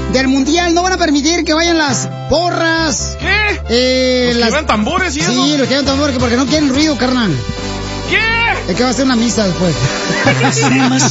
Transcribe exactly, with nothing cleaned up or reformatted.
del mundial no van a permitir que vayan las porras. ¿Qué? Eh, ¿Los las... que llevan tambores y eso? Sí, los que llevan tambores porque no quieren ruido, carnal. ¿Qué? Es que va a ser una misa después.